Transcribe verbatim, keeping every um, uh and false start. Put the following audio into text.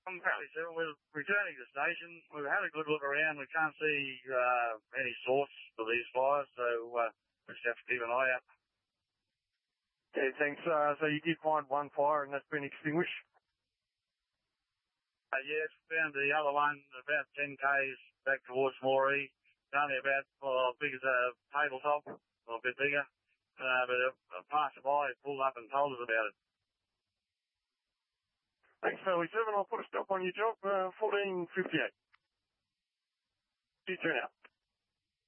I'm fairly certain we're returning to station. We've had a good look around. We can't see uh, any source for these fires, so uh, we just have to keep an eye out. Yeah, thanks. Uh, so you did find one fire and that's been extinguished? Uh, yes, found the other one about ten k's back towards Moree. It's only about well, as big as a tabletop, or a bit bigger. Uh, but a, a passerby pulled up and told us about it. Thanks, Valley seven. I'll put a stop on your job, uh, fourteen fifty-eight. See you now.